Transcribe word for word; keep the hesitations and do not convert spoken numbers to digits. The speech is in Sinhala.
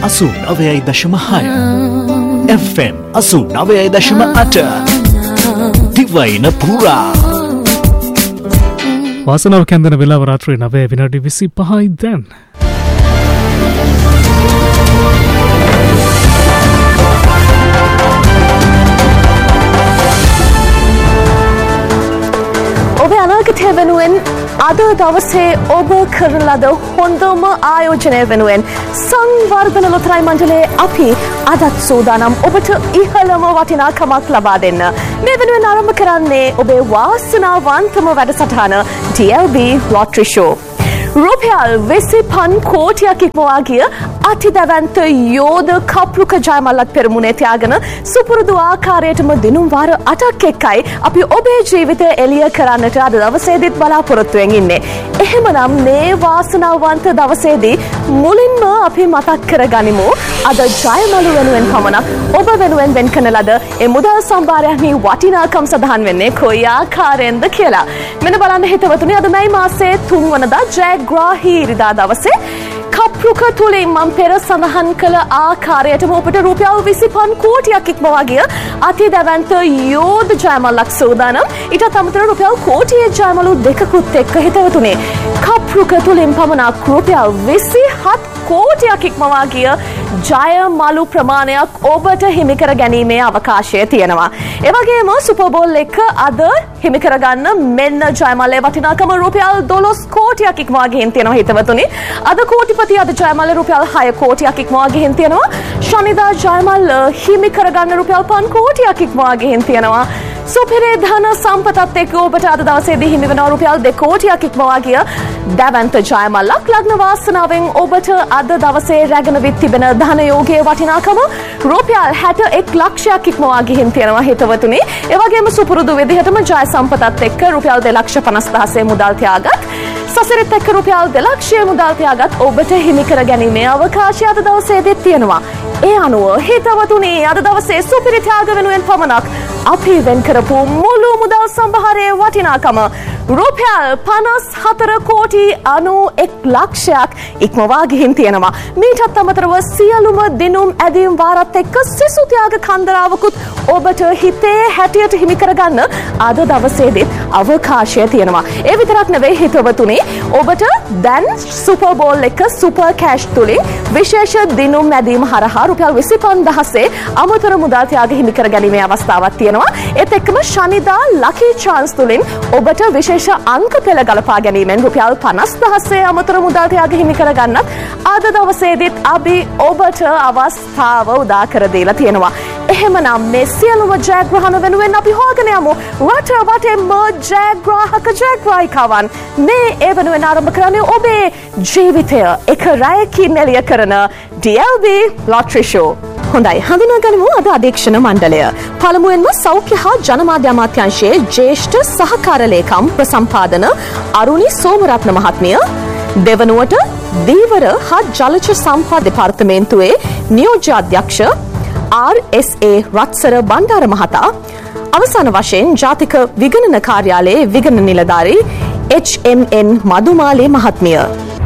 අසූ නවයයි දශම හය එෆ් එම් අසූ නවයයි දශම අට දිවයින පුරා වාසනාව කැන්දන වෙලාව රාත්‍රී නවය විනාඩි විසි පහයි දැන්. ඔබේ අනාගතය වෙනුවෙන් අද දවසේ ඔබ කරන ලද හොඳම ආයෝජනය වෙනුවෙන් සංවර්ධන ලොතරැයි මණ්ඩලයේ අපි අදත් සූදානම් ඔබට ඉහළම වටිනාකමක් ලබා දෙන්න. මේ වෙනුවෙන් ආරම්භ කරන්නේ ඔබේ වාසනාවන්තම වැඩසටහන ඩී එල් බී Lottery Show. රුපියල් විසි පන් කෝටියක් ඉක්මවා ගිය අතිදැවැන්ත යෝධ කප්රුක ජයමල්ලක් පෙරමුණේ තියාගෙන සුපුරුදු ආකාරයටම දිනුම් වාර අටක් එක්කයි අපි ඔබේ ජීවිතය එළිය කරන්නට අද දවසේදීත් බලාපොරොත්තුවෙන් ඉන්නේ. එහෙමනම් මේ වාසනාවන්ත දවසේදී මුලින්ම අපි මතක් කරගනිමු අද ජයමලු වෙනුවෙන් පමණක් ඔබ වෙනුවෙන් වෙන් කරන ලද ඒ මුදල් සම්භාරයන්හි වටිනාකම් සඳහන් වෙන්නේ කොයි ආකාරයෙන්ද කියලා. මෙන්න බලන්න හිතවතුනි, අද මැයි මාසයේ තුන් වනදා ජයග්‍රාහී ඉරිදා දවසේ කප්රුක තුලින් මම පෙර සඳහන් කළ ආකාරයටම ඔබට රුපියල් විසි පන් කෝටියක් ඉක්මවා ගිය අතිදැවැන්ත යෝධ ජයමල්ලක් සූදානම්. ඊටත් අමතරව රුපියල් කෝටියේ ජයමලු දෙකකුත් එක්ක හිතවතුනේ කප්රුක තුලින් පමණක් රුපියල් විසි හත් කෝටියක් ඉක්මවා ගිය ජයමලු ප්‍රමාණයක් ඔබට හිමි කර ගැනීමේ අවකාශය තියෙනවා. ඒ වගේම සුපර් බෝල් එක අද හිමි කරගන්න මෙන්න ජයමල්ලේ වටිනාකම රුපියල් දොළොස් කෝටියක් ඉක්මවා ගිහින් තියෙනවා හිතවතුනි. අද කෝටිපති අද ජයමල්ල රුපියල් හය කෝටියක් ඉක්මවා ගිහින් තියෙනවා. ශනිදා ජයමල්ල හිමි කරගන්න රුපියල් පන් කෝටියක් ඉක්මවා ගිහින් තියෙනවා. සුපිරේ ධන සම්පතත් එක්ක ඔබට අද දවසේදී හිමි වෙනවා රුපියල් දෙක කෝටියක් ඉක්මවා ගිය දැවැන්ත ජයමල්ලක්. ලග්න වාසනාවෙන් ඔබට අද දවසේ රැගෙන විත් තිබෙන ධන යෝගයේ වටිනාකම රුපියල් හැට එක් ලක්ෂයක් ඉක්මවා ගිහින් තියෙනවා හිතවතුනි. ඒ වගේම සුපුරුදු විදිහටම ජය සම්පතත් එක්ක රුපියල් දෙලක්ෂ පනස් දහසේ මුදල් තියාගත් සසරෙත් එක්ක රුපියල් දෙලක්ෂයේ මුදල් තියාගත් ඔබට හිමි කර ගැනීමේ අවකාශය අද දවසේදී තියෙනවා. ඒ අනුව හිතවතුනි, අද දවසේ සුපිරි ත්‍යාග වෙනුවෙන් පමණක් අපි වෙන් කරපු මුළු මුදල් සම්භාරයේ වටිනාකම රුපියල් පනස් හතර කෝටි අනූ එක් ලක්ෂයක් ඉක්මවා ගිහින් තියෙනවා. මීටත් අමතරව සියලුම දිනුම් ඇදීම් වාරත් එක්ක සිසු ත්‍යාග කන්දරාවකුත් ඔබට හිතේ හැටියට හිමි කරගන්න අද දවසේදීත් අවකාශය තියෙනවා. ඒ විතරක් නෙවෙයි හිතවතුනි, ඔබට දැන් සුපර් බෝල් එක සුපර් කෑෂ් තුලින් විශේෂ දිනුම් ඇදීම් හරහා රුපියල් විසි පන් දහසේ අමතර මුදල් ත්‍යාග හිමි කර ගැනීමේ අවස්ථාවක් තියෙනවා. ඒත් එක්කම ශනිදා ලකී chance තුලින් ඔබට විශේෂ අංක පෙළ ගලපා ගැනීමෙන් රුපියල් පනස් දහසේ අමතර මුදල් ත්‍යාග හිමි කරගන්නත් අද දවසේදීත් අපි ඔබට අවස්ථාව උදා කර දීලා තියෙනවා. එහෙමනම් මේ සියලුම ජයග්‍රහණ වෙනුවෙන් අපි හොයගෙන යමු රට වටේම ජයග්‍රාහක ජයග්‍රාහිකාවන්. මේ ඒ වෙනුවෙන් ආරම්භ කරන්නේ ඔබේ ජීවිතය එක රැයකින් එළිය කරන ඩී එල් බී Lottery Show. හොඳයි, හඳුනාගනිමු අද අධීක්ෂණ මණ්ඩලය. පළමුවෙන්ම සෞඛ්‍ය හා ජනමාධ්‍ය අමාත්‍යාංශයේ ජ්‍යෙෂ්ඨ සහකාර ලේකම් ප්‍රසම්පාදන අරුණි සෝමරත්න මහත්මිය, දෙවනුවට දීවර හා ජලජ සම්පත් දෙපාර්තමේන්තුවේ නියෝජ්‍ය අධ්‍යක්ෂ ආර් එස් ඒ රත්සර බණ්ඩාර මහතා, අවසාන වශයෙන් ජාතික විගණන කාර්යාලයේ විගණන නිලධාරී එච් එම් එන් මදුමාලේ මහත්මිය.